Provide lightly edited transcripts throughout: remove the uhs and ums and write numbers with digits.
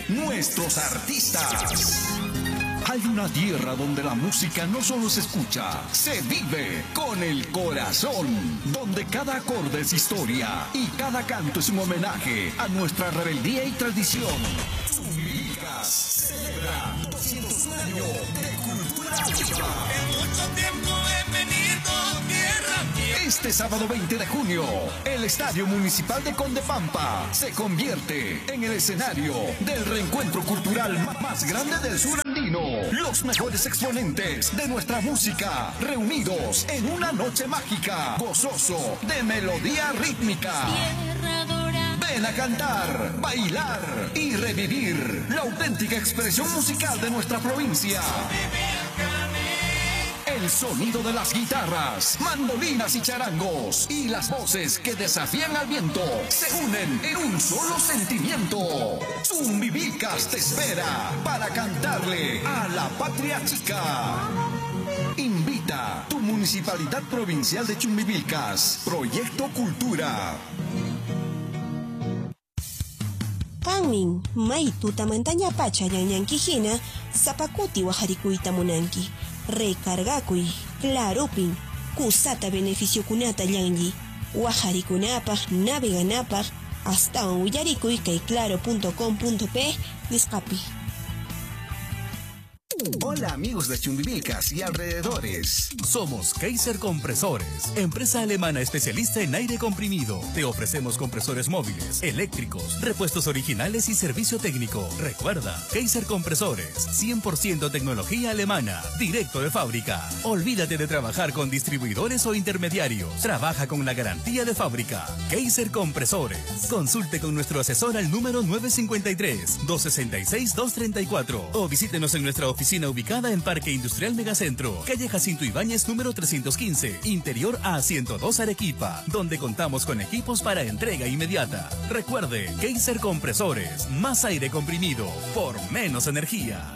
nuestros artistas. Hay una tierra donde la música no solo se escucha, se vive con el corazón, donde cada acorde es historia y cada canto es un homenaje a nuestra rebeldía y tradición. Chumbivicas celebra 201 años de cultura viva. En mucho tiempo he venido tierra. Este sábado 20 de junio, el Estadio Municipal de Condepampa se convierte en el escenario del reencuentro cultural más grande del sur andino. Los mejores exponentes de nuestra música reunidos en una noche mágica, gozoso de melodía rítmica. Ven a cantar, bailar y revivir la auténtica expresión musical de nuestra provincia. El sonido de las guitarras, mandolinas y charangos y las voces que desafían al viento se unen en un solo sentimiento. Chumbivicas te espera para cantarle a la patria chica. Invita tu Municipalidad Provincial de Chumbivilcas. Proyecto Cultura. Kanmin, may tutamantanya pacha yanyankijina, zapakuti wajarikuita munanki. Recargakuy, Claropin, kusata beneficio kunata yanyi, wajarikunapaj, naveganapaj, hasta uyarikuy kay claro.com.p, nisqapi. Hola amigos de Chumbivilcas y alrededores. Somos Kaiser Compresores, empresa alemana especialista en aire comprimido. Te ofrecemos compresores móviles, eléctricos, repuestos originales y servicio técnico. Recuerda, Kaiser Compresores, 100% tecnología alemana, directo de fábrica. Olvídate de trabajar con distribuidores o intermediarios. Trabaja con la garantía de fábrica. Kaiser Compresores. Consulte con nuestro asesor al número 953-266-234 o visítenos en nuestra oficina ubicada en Parque Industrial Megacentro, calle Jacinto Ibáñez número 315, interior A102 Arequipa, donde contamos con equipos para entrega inmediata. Recuerde, Kaiser Compresores, más aire comprimido por menos energía.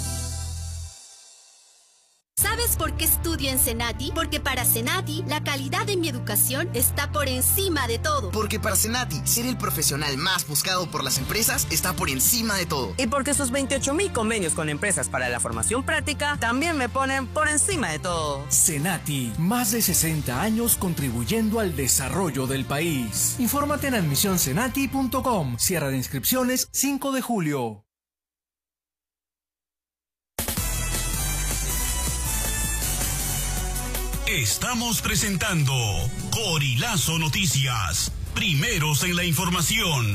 ¿Sabes por qué estudio en Senati? Porque para Senati, la calidad de mi educación está por encima de todo. Porque para Senati, ser el profesional más buscado por las empresas está por encima de todo. Y porque sus 28.000 convenios con empresas para la formación práctica también me ponen por encima de todo. Senati, más de 60 años contribuyendo al desarrollo del país. Infórmate en admisionsenati.com. Cierre de inscripciones 5 de julio. Estamos presentando Corilazo Noticias, primeros en la información.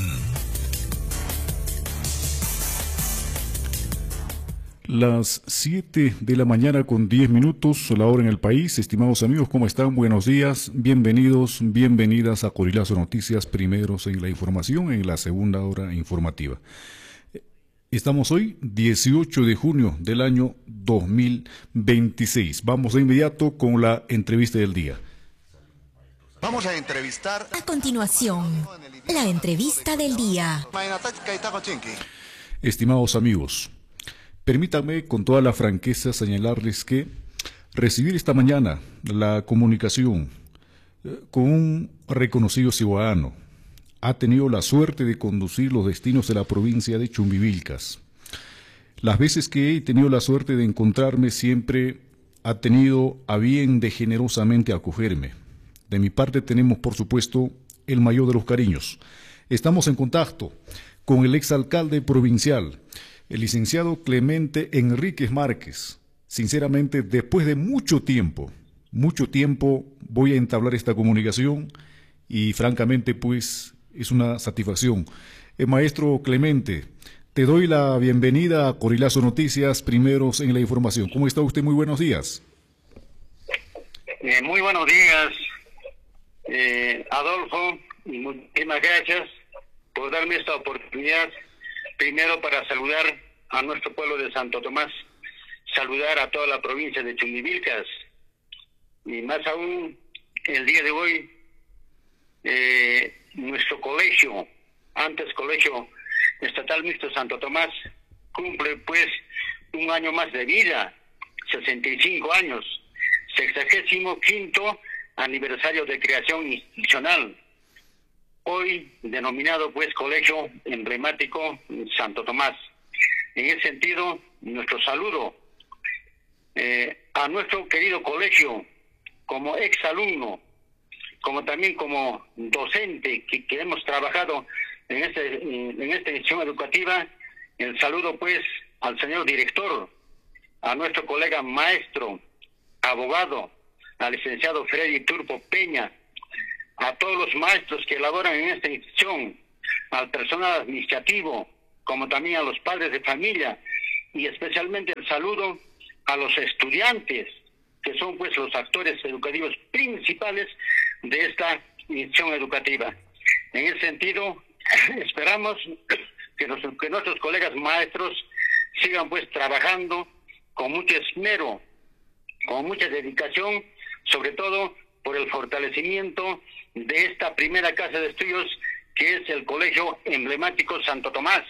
Las 7 de la mañana con 10 minutos, la hora en el país. Estimados amigos, ¿cómo están? Buenos días, bienvenidos, bienvenidas a Corilazo Noticias, primeros en la información, en la segunda hora informativa. Estamos hoy, 18 de junio del año 2026. Vamos de inmediato con la entrevista del día. Vamos a entrevistar... A continuación, la entrevista del día. Estimados amigos, permítanme con toda la franqueza señalarles que recibir esta mañana la comunicación con un reconocido ciudadano ha tenido la suerte de conducir los destinos de la provincia de Chumbivilcas. Las veces que he tenido la suerte de encontrarme, siempre ha tenido a bien de generosamente acogerme. De mi parte tenemos, por supuesto, el mayor de los cariños. Estamos en contacto con el exalcalde provincial, el licenciado Clemente Enríquez Márquez. Sinceramente, después de mucho tiempo voy a entablar esta comunicación y francamente, pues, es una satisfacción. Maestro Clemente, te doy la bienvenida a Corilazo Noticias, primeros en la información. ¿Cómo está usted? Muy buenos días. Muy buenos días, Adolfo, y muchísimas gracias por darme esta oportunidad, primero para saludar a nuestro pueblo de Santo Tomás, saludar a toda la provincia de Chumbivilcas, y más aún, el día de hoy, nuestro colegio, antes Colegio Estatal Mixto Santo Tomás, cumple pues un año más de vida, 65 años, 65º aniversario de creación institucional, hoy denominado pues Colegio Emblemático Santo Tomás. En ese sentido, nuestro saludo a nuestro querido colegio, como exalumno, como también como docente que hemos trabajado en esta edición educativa. El saludo pues al señor director, a nuestro colega maestro, abogado, al licenciado Freddy Turpo Peña, a todos los maestros que elaboran en esta institución, al personal administrativo, como también a los padres de familia, y especialmente el saludo a los estudiantes, que son pues los actores educativos principales de esta institución educativa. En ese sentido, esperamos que nuestros colegas maestros sigan pues trabajando con mucho esmero, con mucha dedicación, sobre todo por el fortalecimiento de esta primera casa de estudios que es el Colegio Emblemático Santo Tomás.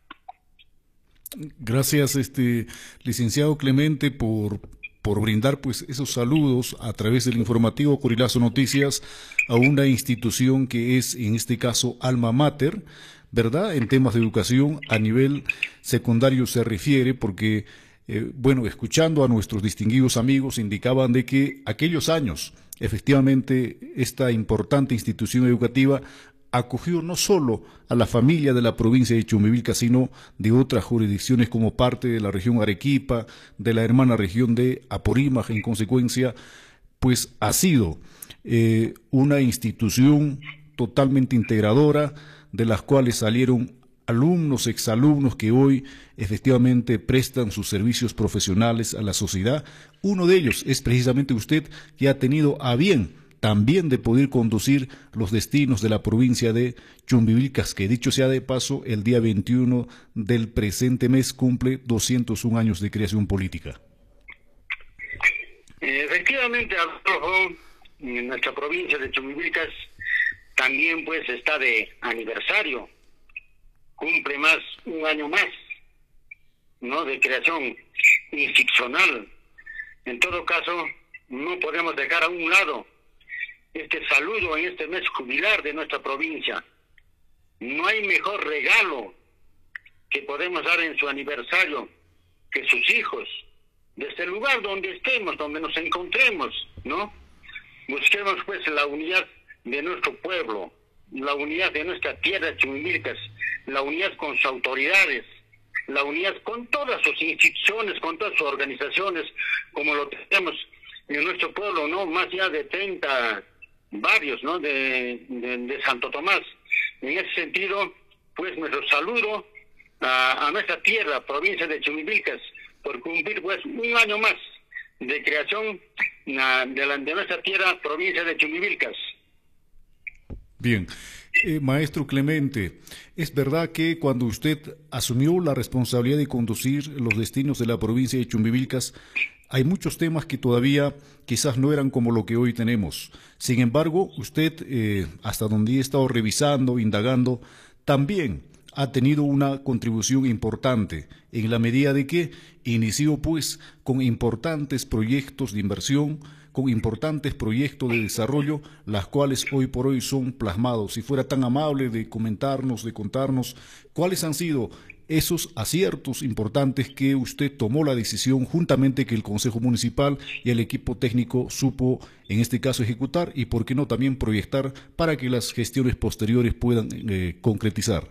Gracias, licenciado Clemente, por brindar pues esos saludos a través del informativo Corilazo Noticias a una institución que es, en este caso, alma mater, ¿verdad? En temas de educación a nivel secundario se refiere, porque, bueno, escuchando a nuestros distinguidos amigos, indicaban de que aquellos años, efectivamente, esta importante institución educativa acogió no solo a la familia de la provincia de Chumbivilca, sino de otras jurisdicciones como parte de la región Arequipa, de la hermana región de Apurímac. En consecuencia, pues ha sido una institución totalmente integradora, de las cuales salieron alumnos, exalumnos que hoy efectivamente prestan sus servicios profesionales a la sociedad. Uno de ellos es precisamente usted, que ha tenido a bien también de poder conducir los destinos de la provincia de Chumbivilcas, que dicho sea de paso, el día 21 del presente mes cumple 201 años de creación política. Efectivamente, Adolfo, en nuestra provincia de Chumbivilcas también pues está de aniversario, cumple un año más, ¿no?, de creación institucional. En todo caso, no podemos dejar a un lado este saludo en este mes jubilar de nuestra provincia. No hay mejor regalo que podemos dar en su aniversario que sus hijos, desde el lugar donde estemos, donde nos encontremos, ¿no? Busquemos pues la unidad de nuestro pueblo, la unidad de nuestra tierra, Chumbivilcas, la unidad con sus autoridades, la unidad con todas sus instituciones, con todas sus organizaciones, como lo tenemos en nuestro pueblo, ¿no? Más allá de 30 barrios, ¿no?, de Santo Tomás. En ese sentido, pues nuestro saludo a nuestra tierra, provincia de Chumbivilcas, por cumplir pues un año más de creación de nuestra tierra, provincia de Chumbivilcas. Bien. Maestro Clemente, es verdad que cuando usted asumió la responsabilidad de conducir los destinos de la provincia de Chumbivilcas, hay muchos temas que todavía quizás no eran como lo que hoy tenemos. Sin embargo, usted, hasta donde he estado revisando, indagando, también ha tenido una contribución importante en la medida de que inició pues con importantes proyectos de inversión, con importantes proyectos de desarrollo, las cuales hoy por hoy son plasmados. Si fuera tan amable de comentarnos, de contarnos cuáles han sido esos aciertos importantes que usted tomó la decisión juntamente que el Consejo Municipal y el equipo técnico supo, en este caso, ejecutar y, por qué no, también proyectar para que las gestiones posteriores puedan concretizar.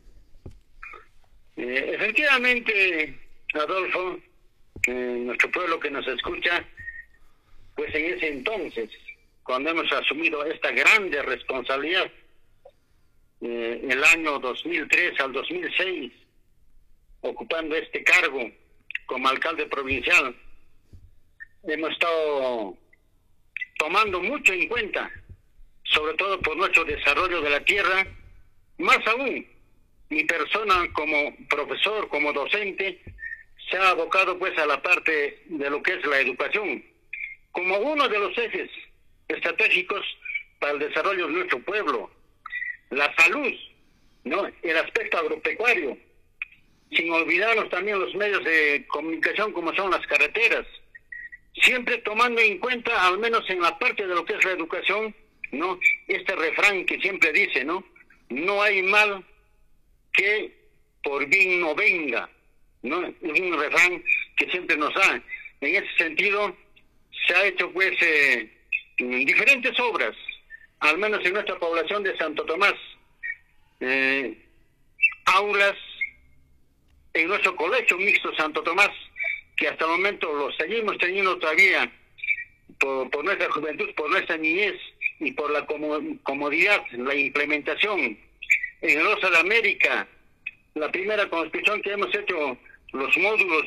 Efectivamente, Adolfo, nuestro pueblo que nos escucha, pues en ese entonces, cuando hemos asumido esta grande responsabilidad, el año 2003 al 2006, ocupando este cargo como alcalde provincial, hemos estado tomando mucho en cuenta, sobre todo por nuestro desarrollo de la tierra, más aún, mi persona como profesor, como docente, se ha abocado pues a la parte de lo que es la educación, como uno de los ejes estratégicos para el desarrollo de nuestro pueblo. La salud, ¿no?, el aspecto agropecuario, sin olvidarnos también los medios de comunicación como son las carreteras, siempre tomando en cuenta, al menos en la parte de lo que es la educación, ¿no?, este refrán que siempre dice, ¿no?, no hay mal que por bien no venga. ¿no? Es un refrán que siempre nos da. En ese sentido, se ha hecho pues diferentes obras, al menos en nuestra población de Santo Tomás, aulas en nuestro colegio mixto Santo Tomás, que hasta el momento lo seguimos teniendo todavía por nuestra juventud, por nuestra niñez y por la comodidad, la implementación. En el Rosa de América, la primera construcción que hemos hecho, los módulos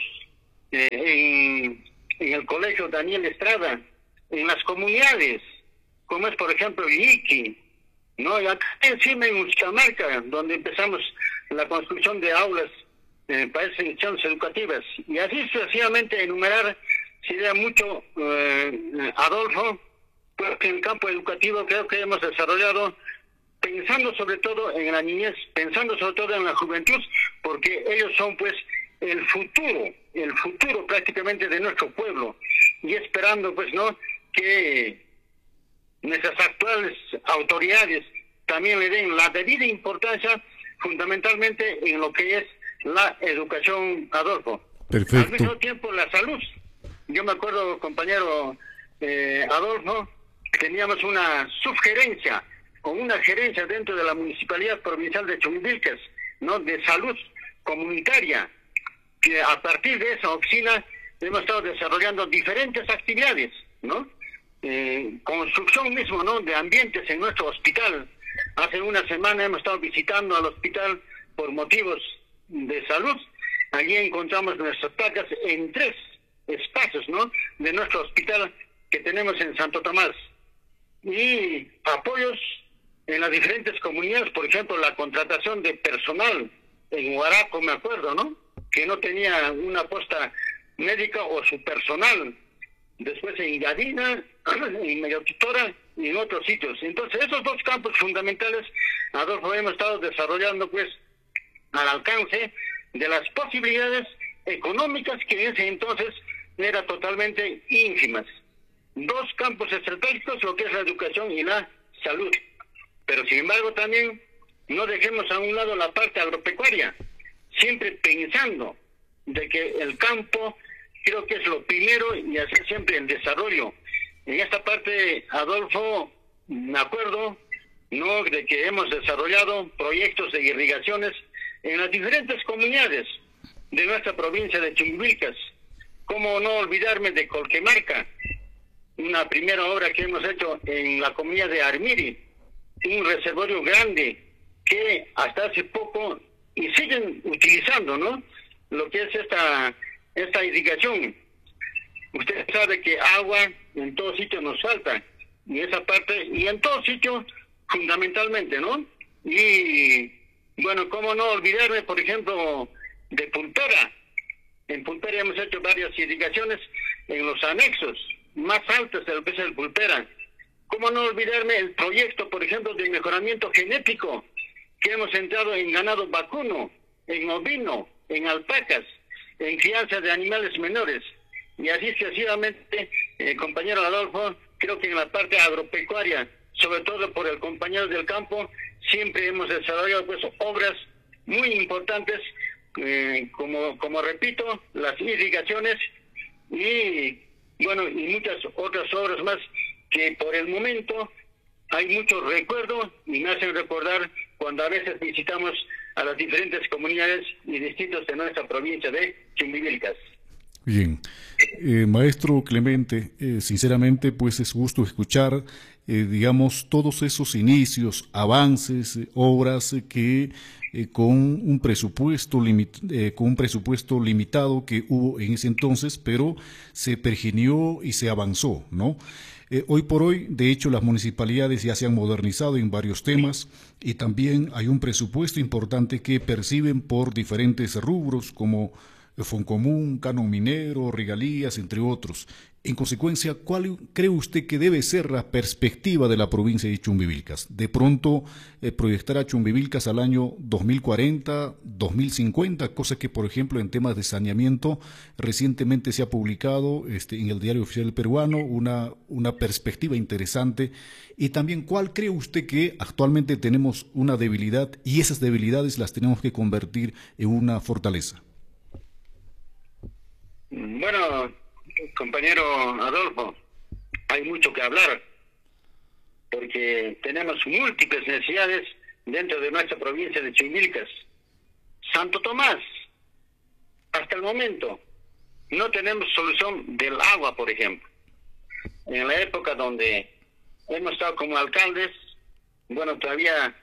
en el colegio Daniel Estrada, en las comunidades, como es por ejemplo Iquique, ¿no? Y acá encima en Uchamarca, donde empezamos la construcción de aulas para esas instituciones educativas, y así sucesivamente enumerar sería mucho, Adolfo, pues en el campo educativo creo que hemos desarrollado, pensando sobre todo en la niñez, pensando sobre todo en la juventud, porque ellos son pues el futuro prácticamente de nuestro pueblo, y esperando pues no que nuestras actuales autoridades también le den la debida importancia fundamentalmente en lo que es la educación, Adolfo. Perfecto. Al mismo tiempo la salud. Yo me acuerdo, compañero Adolfo, teníamos una subgerencia o una gerencia dentro de la Municipalidad Provincial de Chumbivilcas, ¿no? De salud comunitaria, que a partir de esa oficina hemos estado desarrollando diferentes actividades, ¿no? Construcción mismo, ¿no? De ambientes en nuestro hospital. Hace una semana hemos estado visitando al hospital por motivos de salud. Allí encontramos nuestras placas en 3 espacios, ¿no? De nuestro hospital que tenemos en Santo Tomás. Y apoyos en las diferentes comunidades, por ejemplo, la contratación de personal en Huaraco, me acuerdo, ¿no? Que no tenía una posta médica o su personal. Después en Gadina, en Medio-Tutora y en otros sitios. Entonces, esos 2 campos fundamentales, Adolfo, hemos estado desarrollando, pues, al alcance de las posibilidades económicas que en ese entonces eran totalmente ínfimas. 2 campos estratégicos, lo que es la educación y la salud. Pero, sin embargo, también no dejemos a un lado la parte agropecuaria, siempre pensando de que el campo creo que es lo primero y hacer siempre el desarrollo. En esta parte, Adolfo, me acuerdo, ¿no? De que hemos desarrollado proyectos de irrigaciones en las diferentes comunidades de nuestra provincia de Chumbivilcas. ¿Cómo no olvidarme de Colquemarca? Una primera obra que hemos hecho en la comunidad de Armiri, un reservorio grande que hasta hace poco y siguen utilizando, ¿no? Lo que es esta irrigación. Usted sabe que agua en todo sitio nos falta, y esa parte, y en todo sitio fundamentalmente, ¿no? Y bueno, cómo no olvidarme, por ejemplo, de Pulpera. En Pulpera hemos hecho varias irrigaciones en los anexos más altos de lo que es el Pulpera. Cómo no olvidarme el proyecto, por ejemplo, de mejoramiento genético que hemos entrado en ganado vacuno, en ovino, en alpacas, en crianza de animales menores. Y así sucesivamente, compañero Adolfo, creo que en la parte agropecuaria, sobre todo por el compañero del campo, siempre hemos desarrollado pues obras muy importantes, como repito, las irrigaciones y bueno, y muchas otras obras más que por el momento hay mucho recuerdo y me hacen recordar cuando a veces visitamos a las diferentes comunidades y distritos de nuestra provincia de Chumbivilcas. Bien, maestro Clemente, sinceramente pues es gusto escuchar, digamos, todos esos inicios, avances, obras que con un presupuesto limitado que hubo en ese entonces, pero se pergenió y se avanzó, ¿no? Hoy por hoy, de hecho, las municipalidades ya se han modernizado en varios temas y también hay un presupuesto importante que perciben por diferentes rubros como Foncomún, canon minero, regalías, entre otros. En consecuencia, ¿cuál cree usted que debe ser la perspectiva de la provincia de Chumbivilcas? De pronto, proyectar a Chumbivilcas al año 2040, 2050, cosa que, por ejemplo, en temas de saneamiento, recientemente se ha publicado en el Diario Oficial Peruano una perspectiva interesante. Y también, ¿cuál cree usted que actualmente tenemos una debilidad y esas debilidades las tenemos que convertir en una fortaleza? Bueno, compañero Adolfo, hay mucho que hablar, porque tenemos múltiples necesidades dentro de nuestra provincia de Chumbivilcas. Santo Tomás, hasta el momento, no tenemos solución del agua, por ejemplo. En la época donde hemos estado como alcaldes, bueno, todavía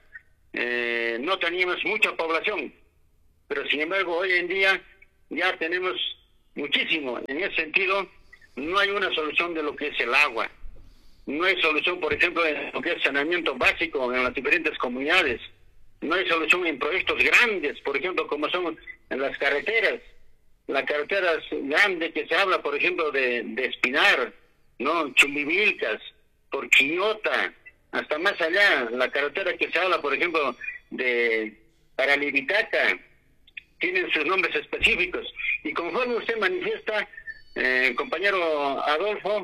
no teníamos mucha población, pero sin embargo hoy en día ya tenemos muchísimo. En ese sentido, no hay una solución de lo que es el agua. No hay solución, por ejemplo, en lo que es saneamiento básico en las diferentes comunidades. No hay solución en proyectos grandes, por ejemplo, como son en las carreteras. Las carreteras grandes que se habla, por ejemplo, de Espinar, ¿no? Chumbivilcas, por Quiñota, hasta más allá. La carretera que se habla, por ejemplo, de Paralivitaca, tienen sus nombres específicos. Y conforme usted manifiesta, compañero Adolfo,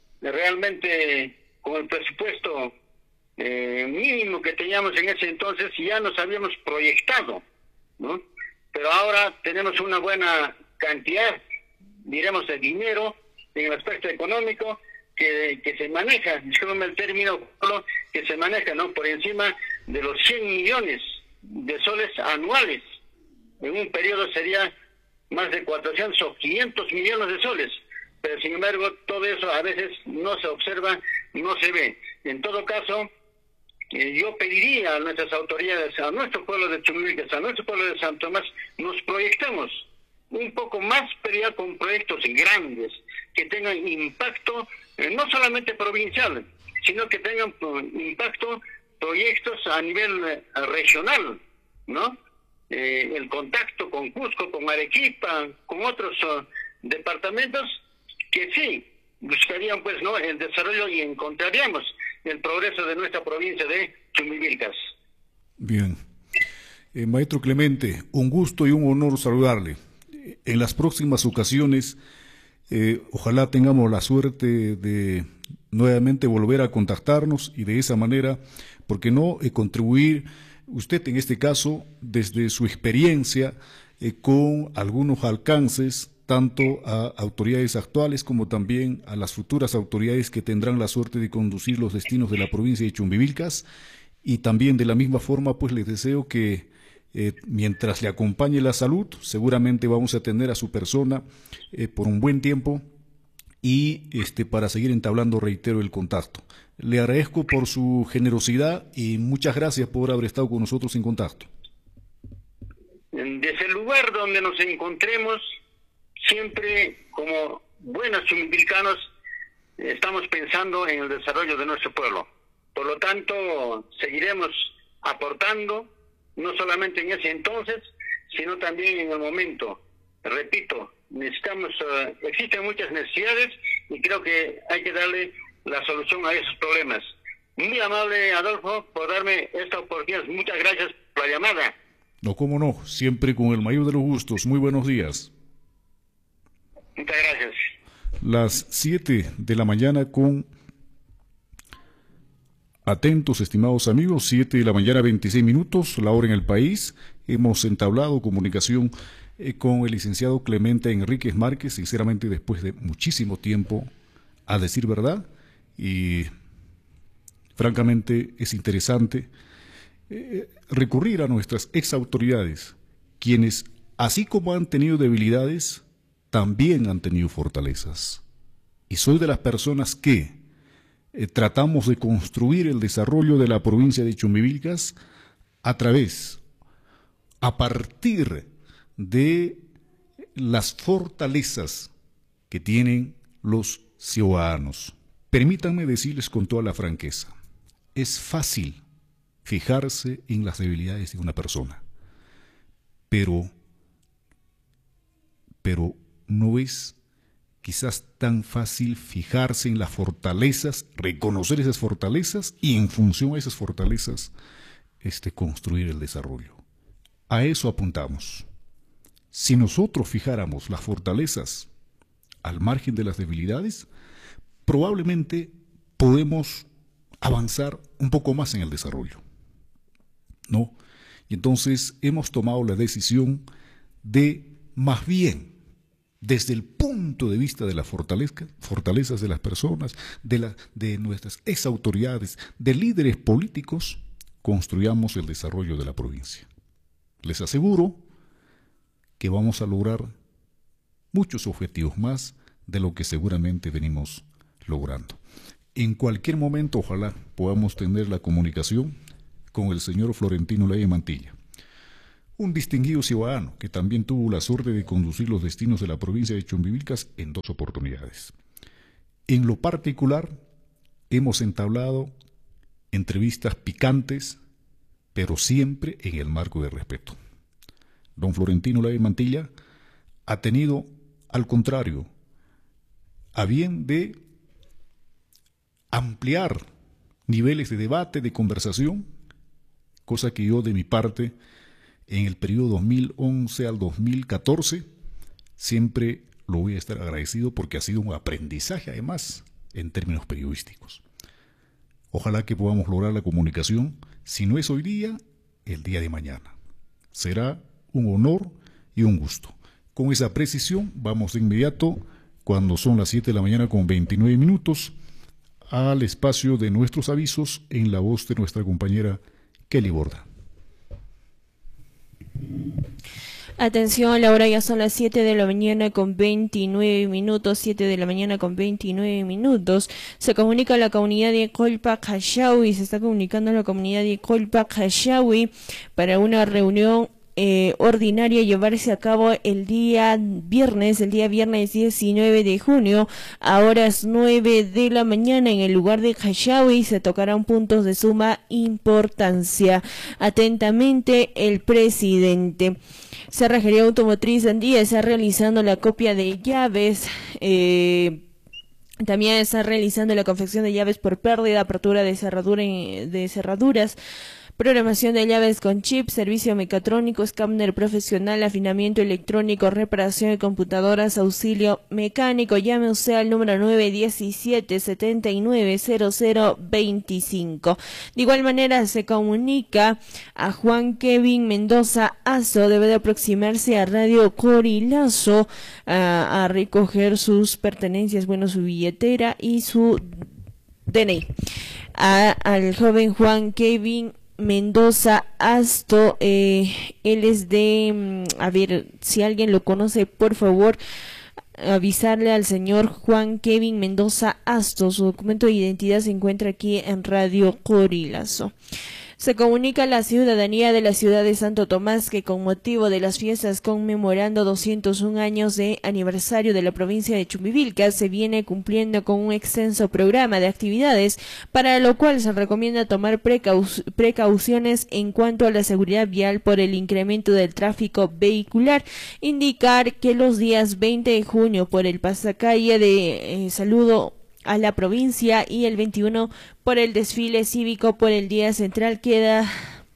realmente con el presupuesto mínimo que teníamos en ese entonces ya nos habíamos proyectado, ¿no? Pero ahora tenemos una buena cantidad, diremos, de dinero en el aspecto económico que se maneja, discúlpeme el término, que se maneja, ¿no?, por encima de los 100 millones de soles anuales. En un periodo sería más de 400 o 500 millones de soles. Pero sin embargo, todo eso a veces no se observa, no se ve. En todo caso, yo pediría a nuestras autoridades, a nuestro pueblo de Chumbivilcas, a nuestro pueblo de Santo Tomás, nos proyectemos un poco más, pero ya con proyectos grandes, que tengan impacto, no solamente provincial, sino que tengan impacto, proyectos a nivel regional, ¿no? El contacto con Cusco, con Arequipa, con otros departamentos, que sí buscarían, pues, no, el desarrollo y encontraríamos el progreso de nuestra provincia de Chumbivilcas. Bien. Maestro Clemente, un gusto y un honor saludarle. En las próximas ocasiones, ojalá tengamos la suerte de nuevamente volver a contactarnos y de esa manera, ¿por qué no contribuir usted en este caso desde su experiencia con algunos alcances tanto a autoridades actuales como también a las futuras autoridades que tendrán la suerte de conducir los destinos de la provincia de Chumbivilcas? Y también de la misma forma, pues les deseo que mientras le acompañe la salud, seguramente vamos a tener a su persona por un buen tiempo y para seguir entablando, reitero, el contacto. Le agradezco por su generosidad y muchas gracias por haber estado con nosotros en contacto. Desde el lugar donde nos encontremos, siempre como buenos chumbivilcanos estamos pensando en el desarrollo de nuestro pueblo. Por lo tanto, seguiremos aportando, no solamente en ese entonces, sino también en el momento. Repito, necesitamos, existen muchas necesidades y creo que hay que darle la solución a esos problemas. Muy amable, Adolfo, por darme esta oportunidad. Muchas gracias por la llamada. No, cómo no, siempre con el mayor de los gustos. Muy buenos días. Muchas gracias. Las 7 de la mañana con... Atentos, estimados amigos, 7 de la mañana, 26 minutos, la hora en el país. Hemos entablado comunicación con el licenciado Clemente Enríquez Márquez, sinceramente después de muchísimo tiempo, a decir verdad, y francamente es interesante recurrir a nuestras exautoridades, quienes, así como han tenido debilidades, también han tenido fortalezas. Y soy de las personas que tratamos de construir el desarrollo de la provincia de Chumbivilcas a partir de las fortalezas que tienen los ciudadanos. Permítanme decirles con toda la franqueza, es fácil fijarse en las debilidades de una persona, pero no es quizás tan fácil fijarse en las fortalezas, reconocer esas fortalezas y en función a esas fortalezas construir el desarrollo. A eso apuntamos. Si nosotros fijáramos las fortalezas al margen de las debilidades, probablemente podemos avanzar un poco más en el desarrollo, ¿no? Y entonces hemos tomado la decisión de, más bien, desde el punto punto de vista de las fortalezas de las personas, de nuestras exautoridades, de líderes políticos, construyamos el desarrollo de la provincia. Les aseguro que vamos a lograr muchos objetivos más de lo que seguramente venimos logrando. En cualquier momento, ojalá podamos tener la comunicación con el señor Florentino Laya Mantilla, un distinguido ciudadano que también tuvo la suerte de conducir los destinos de la provincia de Chumbivilcas en 2 oportunidades. En lo particular, hemos entablado entrevistas picantes, pero siempre en el marco del respeto. Don Florentino Laya Mantilla ha tenido, al contrario, a bien de ampliar niveles de debate, de conversación, cosa que yo de mi parte, en el periodo 2011 al 2014, siempre lo voy a estar agradecido porque ha sido un aprendizaje además en términos periodísticos. Ojalá que podamos lograr la comunicación, si no es hoy día, el día de mañana. Será un honor y un gusto. Con esa precisión vamos de inmediato, cuando son las 7 de la mañana con 29 minutos, al espacio de nuestros avisos en la voz de nuestra compañera Kelly Borda. Atención, la hora ya son las 7 de la mañana con 29 minutos, 7 de la mañana con 29 minutos. Se comunica la comunidad de Colpa Cachaui, se está comunicando la comunidad de Colpa Cachaui para una reunión ordinaria llevarse a cabo el día viernes 19 de junio a horas 9 de la mañana en el lugar de Cachaui. Se tocarán puntos de suma importancia. Atentamente, el presidente. Cerrajería Automotriz Andía está realizando la copia de llaves. También está realizando la confección de llaves por pérdida, apertura de cerraduras, programación de llaves con chip, servicio mecatrónico, escáner profesional, afinamiento electrónico, reparación de computadoras, auxilio mecánico. Llame usted al número 917-790025. De igual manera se comunica a Juan Kevin Mendoza Azo, debe de aproximarse a Radio Corilazo a recoger sus pertenencias, bueno, su billetera y su DNI. Al joven Juan Kevin Mendoza Asto, él es de, a ver, si alguien lo conoce, por favor, avisarle al señor Juan Kevin Mendoza Asto. Su documento de identidad se encuentra aquí en Radio Corilazo. Se comunica a la ciudadanía de la ciudad de Santo Tomás que con motivo de las fiestas conmemorando 201 años de aniversario de la provincia de Chumbivilcas se viene cumpliendo con un extenso programa de actividades, para lo cual se recomienda tomar precauciones en cuanto a la seguridad vial por el incremento del tráfico vehicular. Indicar que los días 20 de junio por el pasacalle de saludo a la provincia y el 21 por el desfile cívico por el día central quedan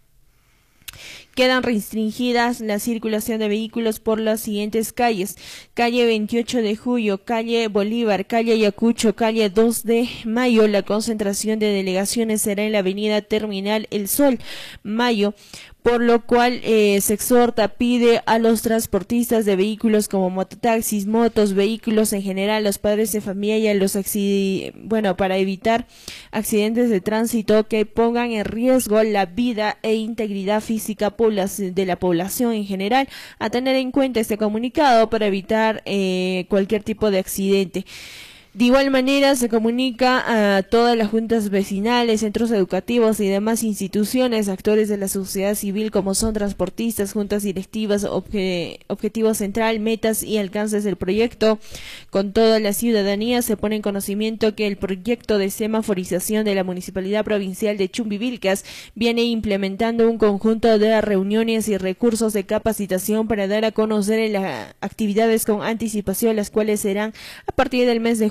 restringidas la circulación de vehículos por las siguientes calles: calle 28 de Julio, calle Bolívar, calle Ayacucho, calle 2 de Mayo. La concentración de delegaciones será en la avenida Terminal El Sol, Mayo, por lo cual se pide a los transportistas de vehículos como mototaxis, motos, vehículos en general, los padres de familia y a los para evitar accidentes de tránsito que pongan en riesgo la vida e integridad física de la población en general, a tener en cuenta este comunicado para evitar cualquier tipo de accidente. De igual manera se comunica a todas las juntas vecinales, centros educativos y demás instituciones, actores de la sociedad civil como son transportistas, juntas directivas, objetivo central, metas y alcances del proyecto. Con toda la ciudadanía se pone en conocimiento que el proyecto de semaforización de la Municipalidad Provincial de Chumbivilcas viene implementando un conjunto de reuniones y recursos de capacitación para dar a conocer las actividades con anticipación, las cuales serán a partir del mes de junio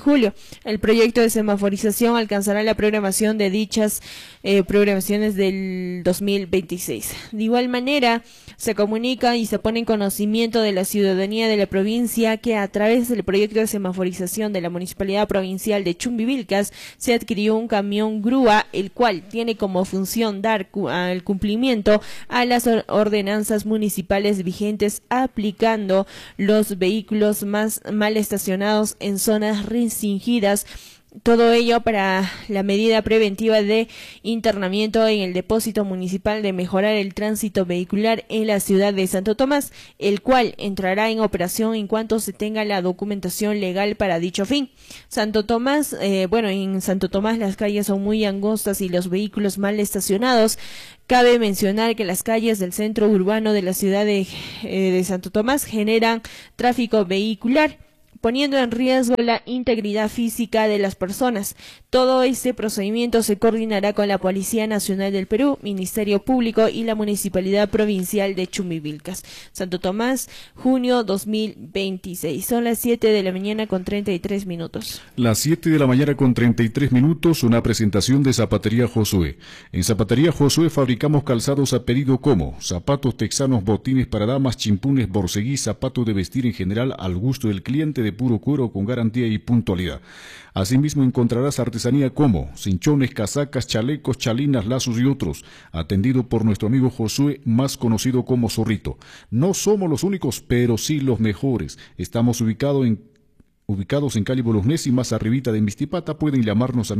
julio. El proyecto de semaforización alcanzará la programación de dichas programaciones del 2026. De igual manera, se comunica y se pone en conocimiento de la ciudadanía de la provincia que a través del proyecto de semaforización de la Municipalidad Provincial de Chumbivilcas se adquirió un camión grúa, el cual tiene como función dar al cumplimiento a las ordenanzas municipales vigentes, aplicando los vehículos más mal estacionados en zonas restringidas. Todo ello para la medida preventiva de internamiento en el depósito municipal de mejorar el tránsito vehicular en la ciudad de Santo Tomás, el cual entrará en operación en cuanto se tenga la documentación legal para dicho fin. Santo Tomás, en Santo Tomás las calles son muy angostas y los vehículos mal estacionados. Cabe mencionar que las calles del centro urbano de la ciudad de Santo Tomás generan tráfico vehicular, poniendo en riesgo la integridad física de las personas. Todo este procedimiento se coordinará con la Policía Nacional del Perú, Ministerio Público y la Municipalidad Provincial de Chumbivilcas. Santo Tomás, junio 2026. Son las 7 de la mañana con 33 minutos. Las 7 de la mañana con 33 minutos, una presentación de Zapatería Josué. En Zapatería Josué fabricamos calzados a pedido como zapatos texanos, botines para damas, chimpunes, borseguí, zapatos de vestir en general al gusto del cliente de puro cuero con garantía y puntualidad. Asimismo encontrarás artesanía como cinchones, casacas, chalecos, chalinas, lazos y otros, atendido por nuestro amigo Josué, más conocido como Zorrito. No somos los únicos, pero sí los mejores. Estamos ubicados en calle Bolosnesi, más arribita de Mistipata. Pueden llamarnos a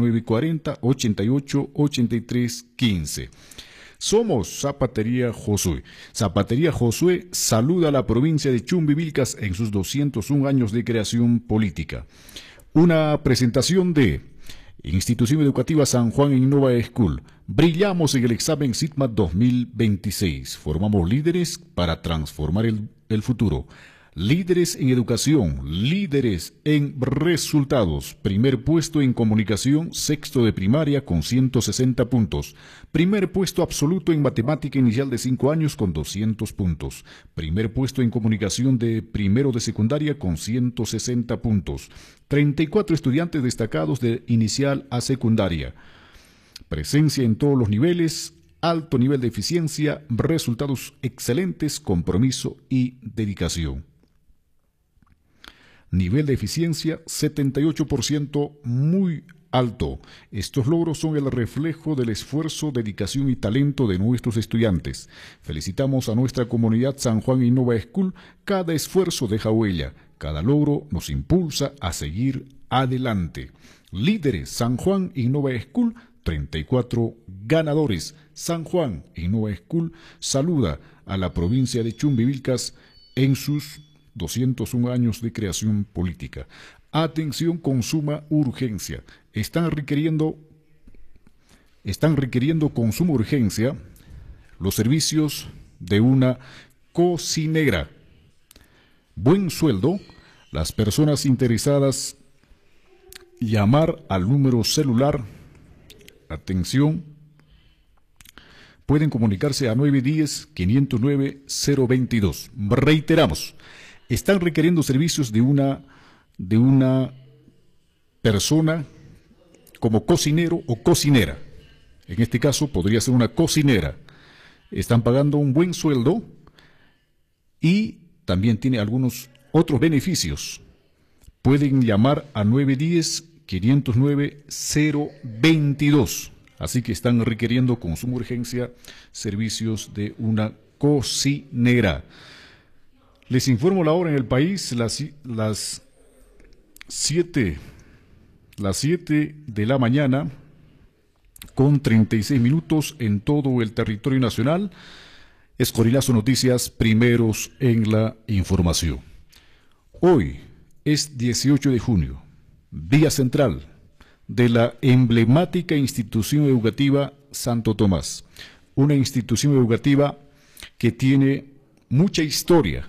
940-88-83-15. Somos Zapatería Josué. Zapatería Josué saluda a la provincia de Chumbivilcas en sus 201 años de creación política. Una presentación de Institución Educativa San Juan Innova School. Brillamos en el examen SITMA 2026. Formamos líderes para transformar el futuro. Líderes en educación, líderes en resultados. Primer puesto en comunicación, sexto de primaria con 160 puntos. Primer puesto absoluto en matemática inicial de 5 años con 200 puntos. Primer puesto en comunicación de primero de secundaria con 160 puntos. 34 estudiantes destacados de inicial a secundaria. Presencia en todos los niveles, alto nivel de eficiencia, resultados excelentes, compromiso y dedicación. Nivel de eficiencia 78%, muy alto. Estos logros son el reflejo del esfuerzo, dedicación y talento de nuestros estudiantes. Felicitamos a nuestra comunidad San Juan Innova School. Cada esfuerzo deja huella. Cada logro nos impulsa a seguir adelante. Líderes San Juan Innova School, 34 ganadores. San Juan Innova School saluda a la provincia de Chumbivilcas en sus 201 años de creación política. Atención con suma urgencia. Están requiriendo con suma urgencia los servicios de una cocinera. Buen sueldo. Las personas interesadas llamar al número celular. Atención. Pueden comunicarse a 910-509-022. Reiteramos. Están requiriendo servicios de una persona como cocinero o cocinera. En este caso podría ser una cocinera. Están pagando un buen sueldo y también tiene algunos otros beneficios. Pueden llamar a 910-509-022. Así que están requiriendo con suma urgencia servicios de una cocinera. Les informo la hora en el país, las 7 de la mañana con 36 minutos en todo el territorio nacional. Es Corilazo Noticias, primeros en la información. Hoy es 18 de junio, día central de la emblemática institución educativa Santo Tomás. Una institución educativa que tiene mucha historia,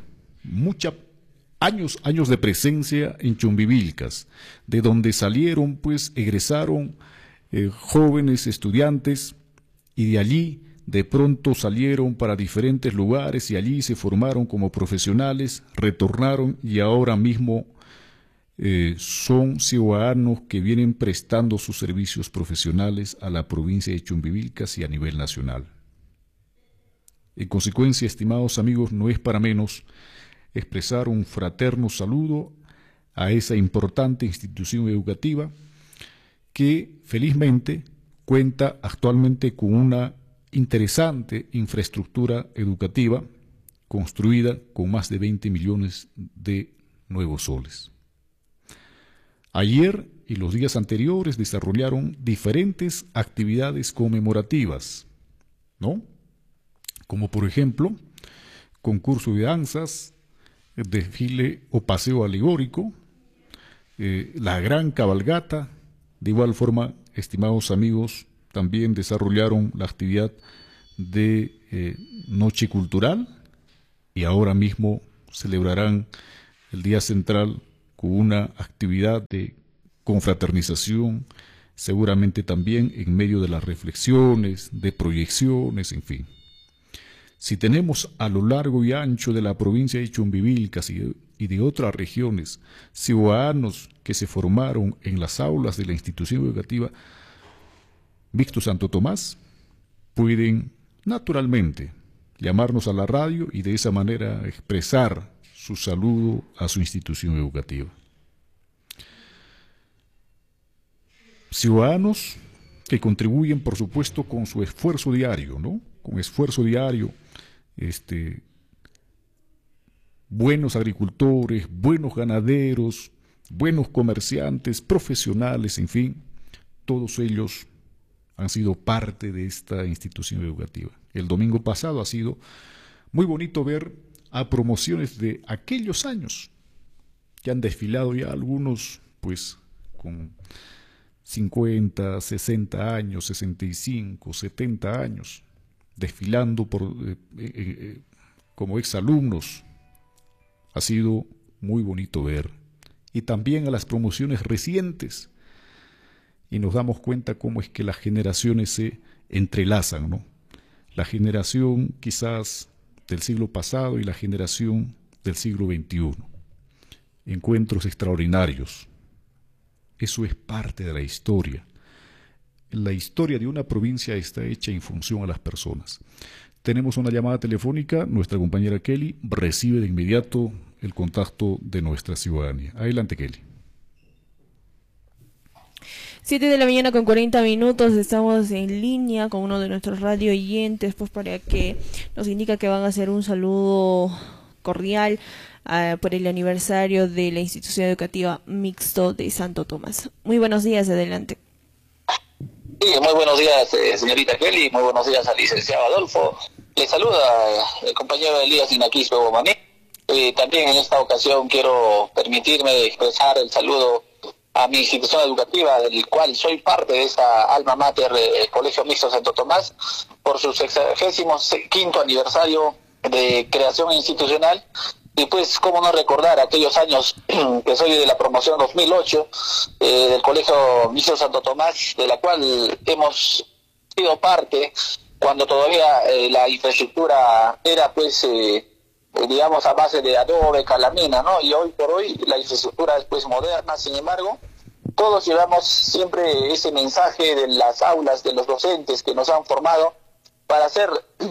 años de presencia en Chumbivilcas, de donde salieron, egresaron jóvenes estudiantes y de allí de pronto salieron para diferentes lugares y allí se formaron como profesionales, retornaron y ahora mismo son ciudadanos que vienen prestando sus servicios profesionales a la provincia de Chumbivilcas y a nivel nacional. En consecuencia, estimados amigos, no es para menos expresar un fraterno saludo a esa importante institución educativa que felizmente cuenta actualmente con una interesante infraestructura educativa construida con más de 20 millones de nuevos soles. Ayer y los días anteriores desarrollaron diferentes actividades conmemorativas, ¿no? Como por ejemplo, concurso de danzas, desfile o paseo alegórico, la gran cabalgata. De igual forma, estimados amigos, también desarrollaron la actividad de Noche Cultural y ahora mismo celebrarán el Día Central con una actividad de confraternización, seguramente también en medio de las reflexiones, de proyecciones, en fin. Si tenemos a lo largo y ancho de la provincia de Chumbivilcas y de otras regiones ciudadanos que se formaron en las aulas de la institución educativa Víctor Santo Tomás, pueden naturalmente llamarnos a la radio y de esa manera expresar su saludo a su institución educativa. Ciudadanos que contribuyen, por supuesto, con su esfuerzo diario, ¿no? Con esfuerzo diario, buenos agricultores, buenos ganaderos, buenos comerciantes, profesionales, en fin, todos ellos han sido parte de esta institución educativa. El domingo pasado ha sido muy bonito ver a promociones de aquellos años que han desfilado ya algunos, pues, con 50, 60 años, 65, 70 años, desfilando como exalumnos. Ha sido muy bonito ver. Y también a las promociones recientes. Y nos damos cuenta cómo es que las generaciones se entrelazan, ¿no? La generación quizás del siglo pasado y la generación del siglo XXI. Encuentros extraordinarios. Eso es parte de la historia. La historia de una provincia está hecha en función a las personas. Tenemos una llamada telefónica, nuestra compañera Kelly recibe de inmediato el contacto de nuestra ciudadanía. Adelante, Kelly. 7 de la mañana con 40 minutos, estamos en línea con uno de nuestros radio oyentes, pues para que nos indica que van a hacer un saludo cordial por el aniversario de la institución educativa mixto de Santo Tomás. Muy buenos días, adelante. Sí, muy buenos días, señorita Kelly, muy buenos días al licenciado Adolfo. Le saluda el compañero Elías Inaquispe Bomaní. También en esta ocasión quiero permitirme expresar el saludo a mi institución educativa, del cual soy parte de esta alma mater, el Colegio Mixto Santo Tomás, por su 65º aniversario de creación institucional. Y pues, cómo no recordar aquellos años que soy de la promoción 2008 del Colegio Mixto Santo Tomás, de la cual hemos sido parte cuando todavía la infraestructura era, pues, digamos, a base de adobe, calamina, ¿no? Y hoy por hoy la infraestructura es, pues, moderna. Sin embargo, todos llevamos siempre ese mensaje de las aulas, de los docentes que nos han formado para ser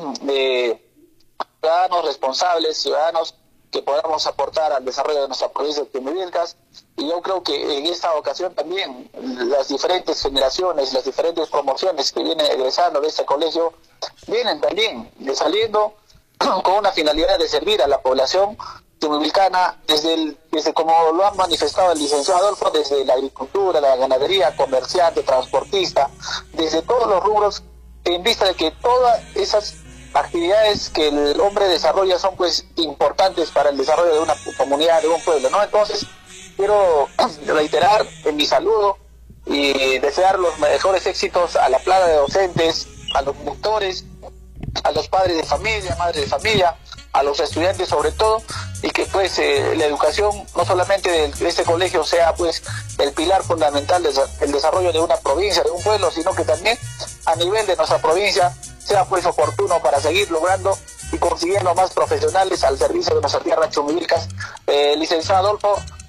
ciudadanos responsables, ciudadanos que podamos aportar al desarrollo de nuestra provincia de Chumbivilcas. Y yo creo que en esta ocasión también las diferentes generaciones, las diferentes promociones que vienen egresando de este colegio, vienen también saliendo con una finalidad de servir a la población chumbivilcana, desde como lo han manifestado el licenciado Adolfo, desde la agricultura, la ganadería, comerciante, transportista, desde todos los rubros, en vista de que todas esas actividades que el hombre desarrolla son, pues, importantes para el desarrollo de una comunidad, de un pueblo, ¿no? Entonces, quiero reiterar en mi saludo y desear los mejores éxitos a la plana de docentes, a los doctores, a los padres de familia, madres de familia, a los estudiantes sobre todo, y que, pues, la educación no solamente de este colegio sea, pues, el pilar fundamental del desarrollo de una provincia, de un pueblo, sino que también a nivel de nuestra provincia sea, pues, oportuno para seguir logrando y consiguiendo más profesionales al servicio de nuestra tierra Chumbivilcas. Licenciado Adolfo,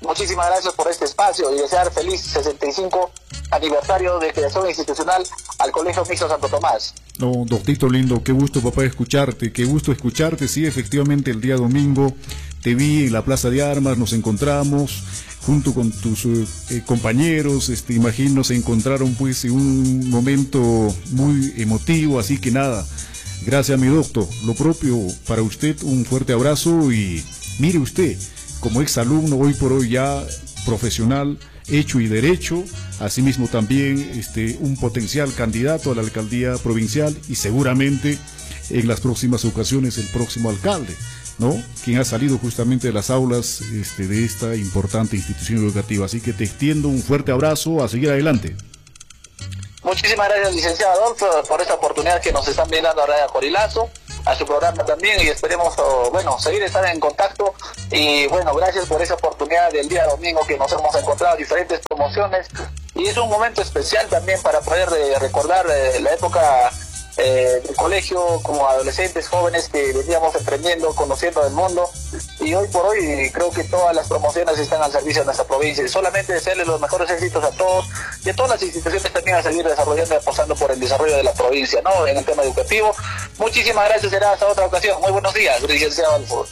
Muchísimas gracias por este espacio y desear feliz 65 aniversario de creación institucional al Colegio Mixto Santo Tomás. No, doctito lindo, qué gusto, papá, escucharte, qué gusto escucharte. Sí, efectivamente, el día domingo te vi en la Plaza de Armas, nos encontramos junto con tus compañeros, imagino se encontraron pues en un momento muy emotivo, así que nada, gracias mi doctor, lo propio para usted, un fuerte abrazo y mire usted, como exalumno, hoy por hoy ya profesional, hecho y derecho, asimismo también un potencial candidato a la alcaldía provincial y seguramente en las próximas ocasiones el próximo alcalde, ¿no? Quien ha salido justamente de las aulas de esta importante institución educativa. Así que te extiendo un fuerte abrazo, a seguir adelante. Muchísimas gracias, licenciado Adolfo, por esta oportunidad que nos están brindando a Radio Corilazo, a su programa también, y esperemos, seguir estar en contacto. Y bueno, gracias por esa oportunidad del día domingo que nos hemos encontrado diferentes promociones. Y es un momento especial también para poder recordar la época del colegio, como adolescentes, jóvenes que veníamos emprendiendo, conociendo el mundo, y hoy por hoy creo que todas las promociones están al servicio de nuestra provincia, y solamente desearles los mejores éxitos a todos y a todas las instituciones también a seguir desarrollando y apostando por el desarrollo de la provincia, ¿no? En el tema educativo. Muchísimas gracias, será hasta otra ocasión. Muy buenos días, licenciado Alford.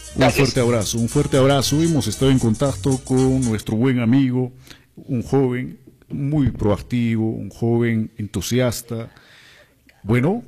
Un fuerte abrazo. Hemos estado en contacto con nuestro buen amigo, un joven muy proactivo, un joven entusiasta, bueno,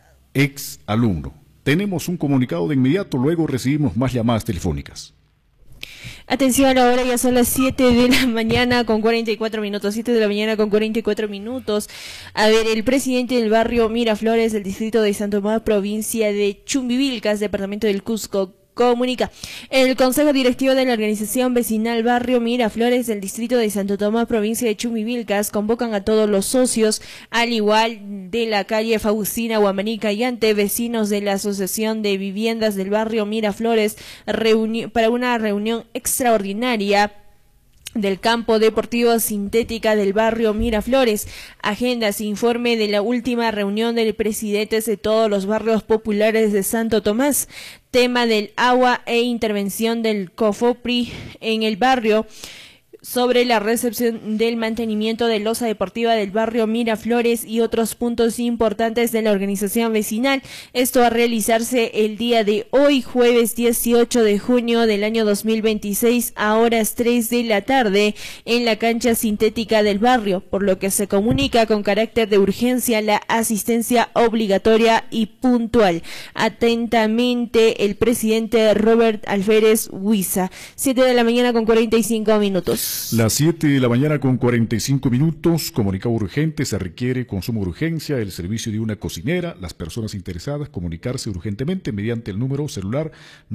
ex alumno. Tenemos un comunicado de inmediato, luego recibimos más llamadas telefónicas. Atención, ahora ya son las 7 de la mañana con 44 minutos, 7 de la mañana con 44 minutos. A ver, el presidente del barrio Miraflores, del distrito de Santo Tomás, provincia de Chumbivilcas, departamento del Cusco, comunica. El Consejo Directivo de la Organización Vecinal Barrio Miraflores del Distrito de Santo Tomás, provincia de Chumbivilcas, convocan a todos los socios, al igual de la calle Faustina, Huamanica y ante vecinos de la Asociación de Viviendas del Barrio Miraflores para una reunión extraordinaria del campo deportivo sintética del barrio Miraflores. Agendas, informe de la última reunión del presidente de todos los barrios populares de Santo Tomás. Tema del agua e intervención del COFOPRI en el barrio. Sobre la recepción del mantenimiento de losa deportiva del barrio Miraflores y otros puntos importantes de la organización vecinal. Esto a realizarse el día de hoy, jueves 18 de junio del año 2026, a horas 3 de la tarde, en la cancha sintética del barrio, por lo que se comunica con carácter de urgencia la asistencia obligatoria y puntual. Atentamente, el presidente Robert Alférez Huiza. 7 de la mañana con 45 minutos. Las 7 de la mañana con 45 minutos, comunicado urgente, se requiere con suma urgencia el servicio de una cocinera. Las personas interesadas comunicarse urgentemente mediante el número celular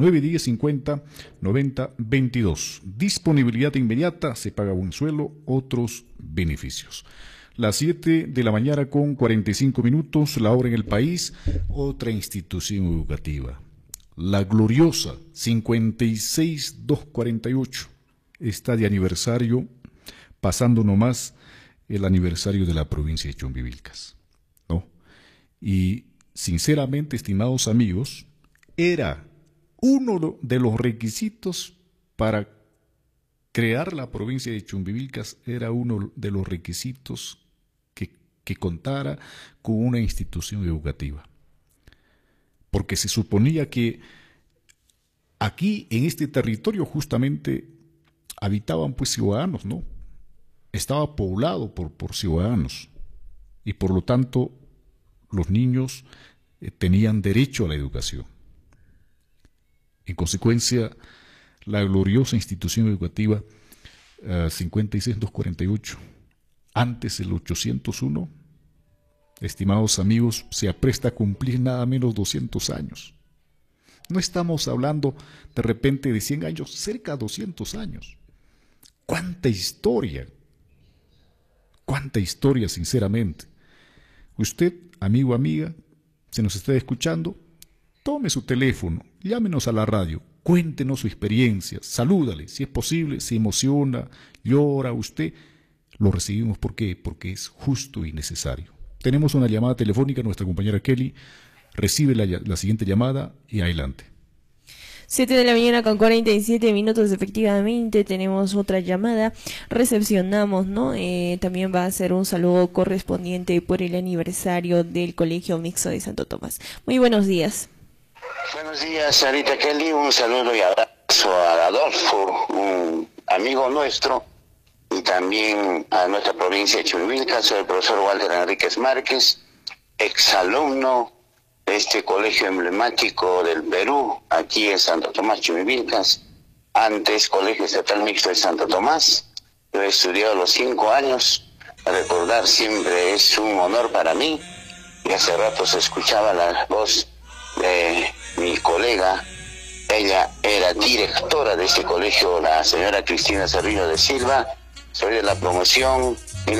910-50-90-22. Disponibilidad inmediata, se paga buen sueldo, otros beneficios. Las 7 de la mañana con 45 minutos, la hora en el país, otra institución educativa. La gloriosa 56248. Está de aniversario, pasando nomás el aniversario de la provincia de Chumbivilcas, ¿no? Y sinceramente, estimados amigos, era uno de los requisitos para crear la provincia de Chumbivilcas, era uno de los requisitos que contara con una institución educativa. Porque se suponía que aquí, en este territorio, justamente habitaban pues ciudadanos, ¿no? Estaba poblado por ciudadanos y por lo tanto los niños tenían derecho a la educación. En consecuencia, la gloriosa institución educativa 56248, antes el 801, estimados amigos, se apresta a cumplir nada menos 200 años. No estamos hablando de repente de 100 años, cerca de 200 años. ¡Cuánta historia! ¡Cuánta historia, sinceramente! Usted, amigo, amiga, se nos está escuchando, tome su teléfono, llámenos a la radio, cuéntenos su experiencia, salúdale, si es posible, se emociona, llora usted, lo recibimos. ¿Por qué? Porque es justo y necesario. Tenemos una llamada telefónica, nuestra compañera Kelly recibe la siguiente llamada y adelante. 7 de la mañana con 47 minutos, efectivamente, tenemos otra llamada, recepcionamos, ¿no? También va a ser un saludo correspondiente por el aniversario del Colegio Mixto de Santo Tomás. Muy buenos días. Buenos días, Sarita Kelly, un saludo y abrazo a Adolfo, un amigo nuestro, y también a nuestra provincia de Chumivilcas. Soy el profesor Walter Enríquez Márquez, exalumno de este colegio emblemático del Perú, aquí en Santo Tomás, Chumivilcas, antes Colegio Estatal Mixto de Santo Tomás. Yo he estudiado los 5 años, recordar siempre es un honor para mí, y hace rato se escuchaba la voz de mi colega. Ella era directora de este colegio, la señora Cristina Cerrillo de Silva. Soy de la promoción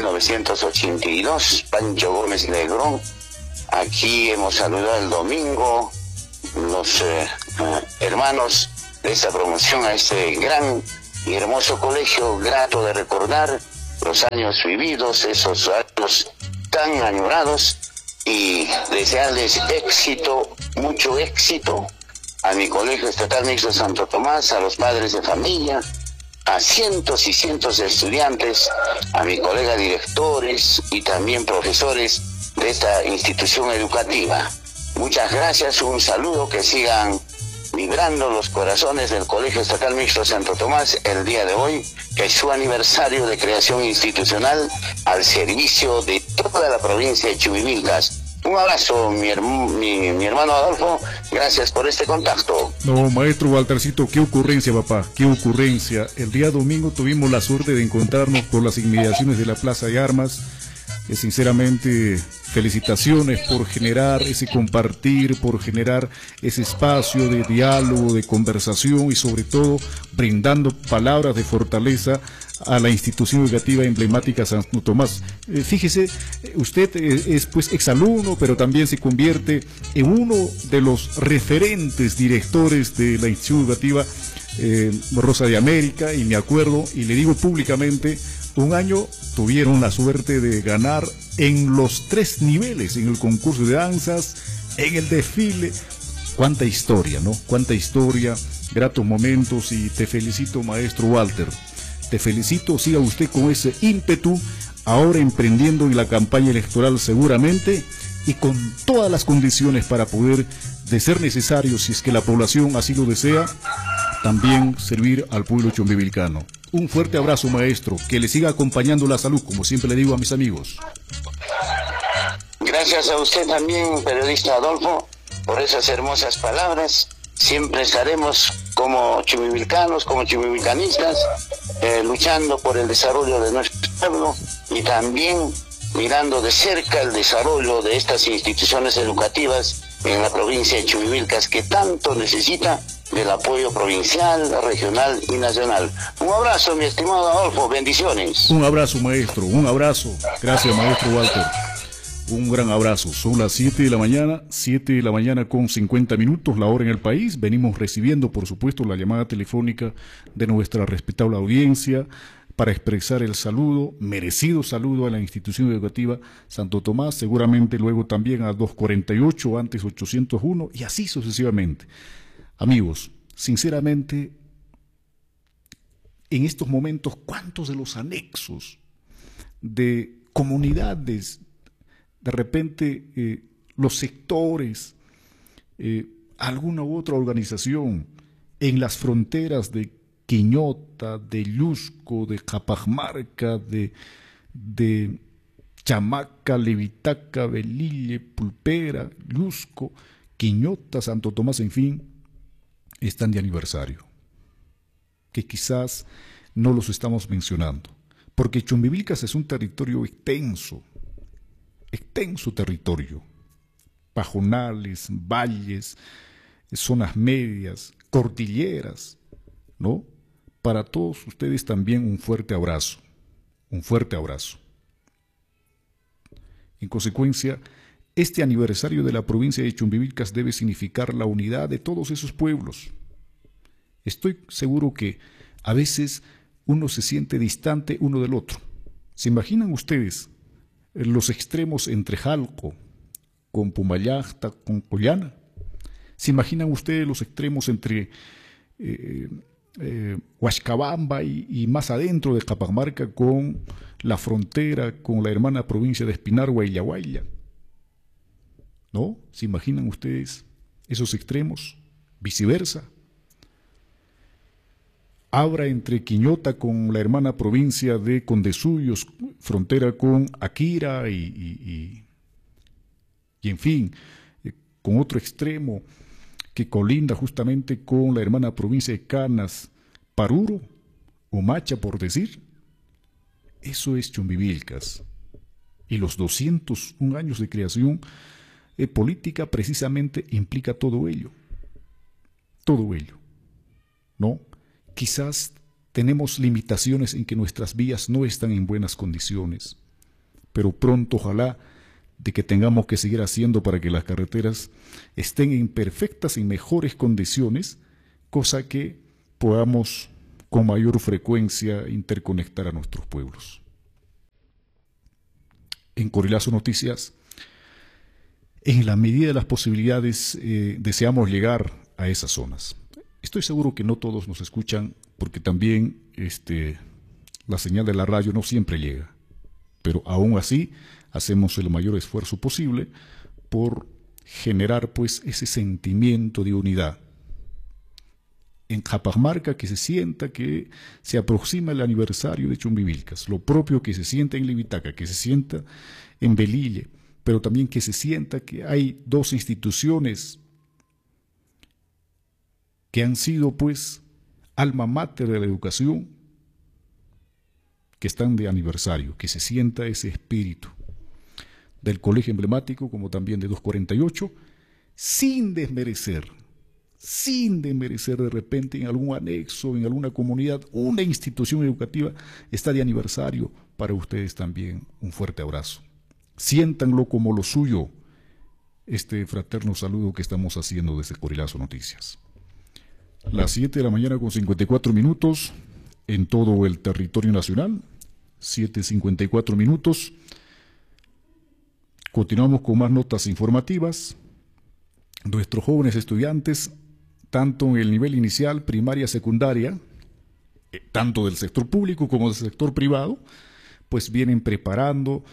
1982, Pancho Gómez Negrón. Aquí hemos saludado el domingo los hermanos de esta promoción a este gran y hermoso colegio, grato de recordar los años vividos, esos años tan añorados, y desearles éxito, mucho éxito a mi Colegio Estatal Mixto de Santo Tomás, a los padres de familia, a cientos y cientos de estudiantes, a mi colega directores y también profesores de esta institución educativa. Muchas gracias, un saludo, que sigan vibrando los corazones del Colegio Estatal Mixto de Santo Tomás el día de hoy, que es su aniversario de creación institucional al servicio de toda la provincia de Chumivilcas. Un abrazo, mi hermano Adolfo, gracias por este contacto. No, maestro Waltercito, qué ocurrencia, papá, qué ocurrencia. El día domingo tuvimos la suerte de encontrarnos por las inmediaciones de la Plaza de Armas. Sinceramente, felicitaciones por generar ese compartir, por generar ese espacio de diálogo, de conversación y sobre todo brindando palabras de fortaleza a la institución educativa emblemática Santo Tomás. Fíjese, usted es pues exalumno, pero también se convierte en uno de los referentes directores de la institución educativa Rosa de América, y me acuerdo, y le digo públicamente, un año tuvieron la suerte de ganar en los 3 niveles, en el concurso de danzas, en el desfile. Cuánta historia, ¿no? Cuánta historia, gratos momentos, y te felicito, maestro Walter. Te felicito, siga usted con ese ímpetu, ahora emprendiendo en la campaña electoral seguramente, y con todas las condiciones para poder, de ser necesario, si es que la población así lo desea, también servir al pueblo chumbivilcano. Un fuerte abrazo, maestro, que le siga acompañando la salud, como siempre le digo a mis amigos. Gracias a usted también, periodista Adolfo, por esas hermosas palabras. Siempre estaremos como chumivilcanos, como chumivilcanistas, luchando por el desarrollo de nuestro pueblo y también mirando de cerca el desarrollo de estas instituciones educativas en la provincia de Chumivilcas, que tanto necesita del apoyo provincial, regional y nacional. Un abrazo, mi estimado Adolfo, bendiciones. Un abrazo, maestro, un abrazo. Gracias, maestro Walter. Un gran abrazo. Son las 7 de la mañana, 7 de la mañana con 50 minutos, la hora en el país. Venimos recibiendo, por supuesto, la llamada telefónica de nuestra respetable audiencia para expresar el saludo, merecido saludo a la institución educativa Santo Tomás, seguramente luego también a 248, antes 801, y así sucesivamente. Amigos, sinceramente, en estos momentos, ¿cuántos de los anexos de comunidades, de repente los sectores, alguna u otra organización en las fronteras de Quiñota, de Llusco, de Capamarca, de Chamaca, Levitaca, Belille, Pulpera, Llusco, Quiñota, Santo Tomás, en fin, están de aniversario? Que quizás no los estamos mencionando, porque Chumbivilcas es un territorio extenso territorio, pajonales, valles, zonas medias, cordilleras, ¿no? Para todos ustedes también un fuerte abrazo, un fuerte abrazo. En consecuencia, este aniversario de la provincia de Chumbivilcas debe significar la unidad de todos esos pueblos. Estoy seguro que a veces uno se siente distante uno del otro. ¿Se imaginan ustedes los extremos entre Jalco, con Pumayacta, con Collana? ¿Se imaginan ustedes los extremos entre Huaxcabamba y más adentro de Capamarca con la frontera con la hermana provincia de Espinar, Huayllahuaylla. ¿No? ¿Se imaginan ustedes esos extremos? Viceversa. Abra entre Quiñota con la hermana provincia de Condesuyos, frontera con Aquira y en fin, con otro extremo que colinda justamente con la hermana provincia de Canas, Paruro o Macha, por decir. Eso es Chumbivilcas. Y los 201 años de creación política precisamente implica todo ello. Todo ello. ¿No? Quizás tenemos limitaciones en que nuestras vías no están en buenas condiciones, pero pronto ojalá de que tengamos que seguir haciendo para que las carreteras estén en perfectas y mejores condiciones, cosa que podamos con mayor frecuencia interconectar a nuestros pueblos. En Corilazo Noticias, en la medida de las posibilidades, deseamos llegar a esas zonas. Estoy seguro que no todos nos escuchan, porque también la señal de la radio no siempre llega, pero aún así hacemos el mayor esfuerzo posible por generar pues ese sentimiento de unidad. En Capamarca, que se sienta que se aproxima el aniversario de Chumbivilcas, lo propio que se sienta en Libitaca, que se sienta en Velille, pero también que se sienta que hay dos instituciones que han sido pues alma mater de la educación, que están de aniversario, que se sienta ese espíritu del colegio emblemático como también de 248, sin desmerecer de repente en algún anexo, en alguna comunidad, una institución educativa está de aniversario. Para ustedes también un fuerte abrazo. Siéntanlo como lo suyo, este fraterno saludo que estamos haciendo desde Corilazo Noticias. Las 7 de la mañana con 54 minutos en todo el territorio nacional, 7:54 minutos. Continuamos con más notas informativas. Nuestros jóvenes estudiantes, tanto en el nivel inicial, primaria, secundaria, tanto del sector público como del sector privado, pues vienen preparando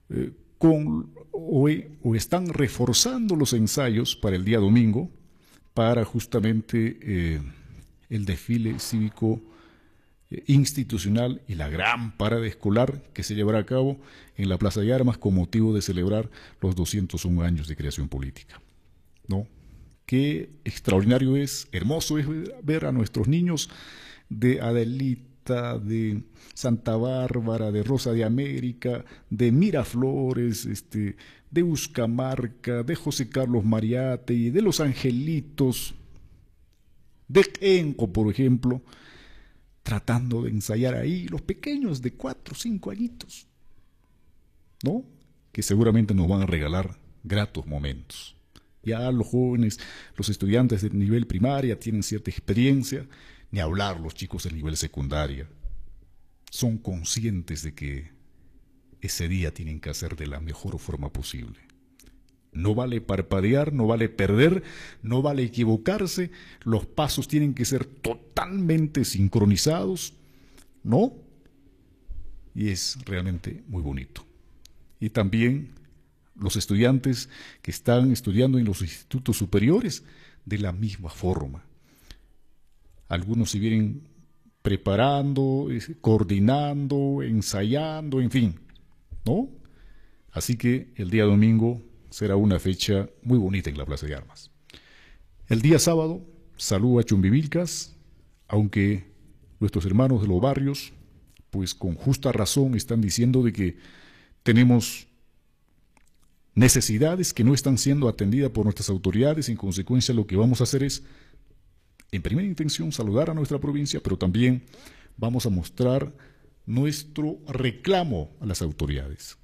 o están reforzando los ensayos para el día domingo, para justamente el desfile cívico institucional y la gran parada escolar que se llevará a cabo en la Plaza de Armas con motivo de celebrar los 201 años de creación política. ¿No? Qué extraordinario es, hermoso es ver a nuestros niños de Adelita, de Santa Bárbara, de Rosa de América, de Miraflores, de Uscamarca, de José Carlos Mariátegui, de Los Angelitos, de Enco, por ejemplo, tratando de ensayar ahí, los pequeños de 4 o 5 añitos, ¿no? Que seguramente nos van a regalar gratos momentos. Ya los jóvenes, los estudiantes de nivel primaria tienen cierta experiencia, ni hablar los chicos del nivel secundaria. Son conscientes de que ese día tienen que hacer de la mejor forma posible. No vale parpadear, no vale perder, no vale equivocarse, los pasos tienen que ser totalmente sincronizados, ¿no? Y es realmente muy bonito. Y también los estudiantes que están estudiando en los institutos superiores, de la misma forma. Algunos se vienen preparando, coordinando, ensayando, en fin, ¿no? Así que el día domingo será una fecha muy bonita en la Plaza de Armas. El día sábado, saludo a Chumbivilcas, aunque nuestros hermanos de los barrios, pues con justa razón están diciendo de que tenemos necesidades que no están siendo atendidas por nuestras autoridades. En consecuencia, lo que vamos a hacer es, en primera intención, saludar a nuestra provincia, pero también vamos a mostrar nuestro reclamo a las autoridades.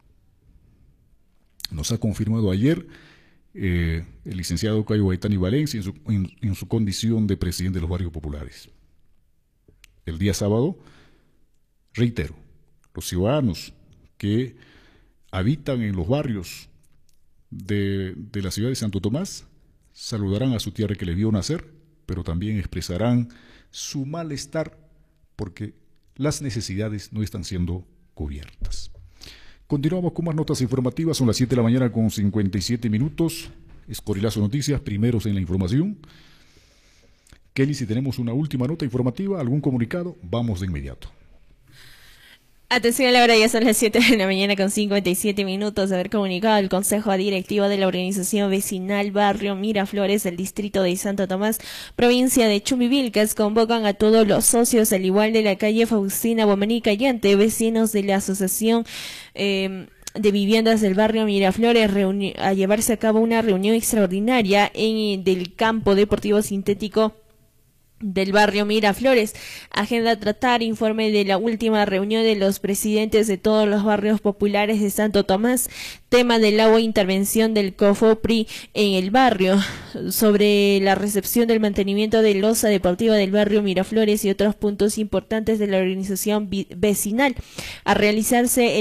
Nos ha confirmado ayer el licenciado Cayo Gaitán Valencia en su condición de presidente de los barrios populares. El día sábado, reitero, los ciudadanos que habitan en los barrios de la ciudad de Santo Tomás saludarán a su tierra que les vio nacer pero también expresarán su malestar porque las necesidades no están siendo cubiertas. Continuamos con más notas informativas, son las 7 de la mañana con 57 minutos. Es Corilazo Noticias, primeros en la información. Kelly, si tenemos una última nota informativa, algún comunicado, vamos de inmediato. Atención, a la hora ya son las 7 de la mañana con 57 minutos. Haber comunicado el Consejo Directivo de la Organización Vecinal Barrio Miraflores del Distrito de Santo Tomás, provincia de Chumbivilcas, convocan a todos los socios, al igual de la calle Faustina Bomaní Callante, vecinos de la Asociación de Viviendas del Barrio Miraflores, a llevarse a cabo una reunión extraordinaria del campo deportivo sintético del barrio Miraflores. Agenda a tratar informe de la última reunión de los presidentes de todos los barrios populares de Santo Tomás, tema del agua, intervención del COFOPRI en el barrio, sobre la recepción del mantenimiento de losa deportiva del barrio Miraflores y otros puntos importantes de la organización vecinal a realizarse